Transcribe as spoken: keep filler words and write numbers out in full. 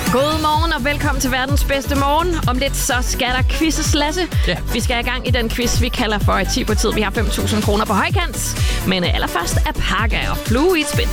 Godmorgen og velkommen til verdens bedste morgen. Om lidt så skal der quizzes, Lasse. Ja. Vi skal i gang i den quiz, vi kalder for ti på tid. Vi har fem tusind kroner på højkant. Men allerførst er Parker og Flue i et spil.